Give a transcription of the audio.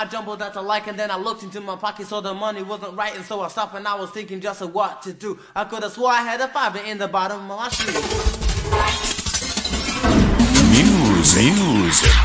I jumbled that to like, and then I looked into my pocket, so the money wasn't right, and so I stopped and I was thinking just of what to do. I could have swore I had a $5 in the bottom of my shoe. Music.